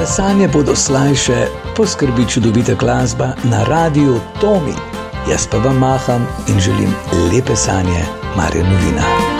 sanje bodo slajše, poskrbi čudovita glasba na Radiu Tomi. Jaz pa vam maham in želim lepe sanje, Marjan Novina.